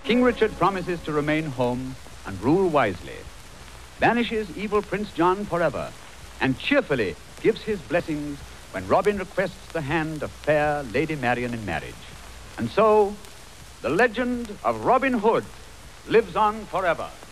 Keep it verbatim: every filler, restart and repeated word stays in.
King Richard promises to remain home and rule wisely, banishes evil Prince John forever, and cheerfully gives his blessings when Robin requests the hand of fair Lady Marian in marriage. And so, the legend of Robin Hood lives on forever.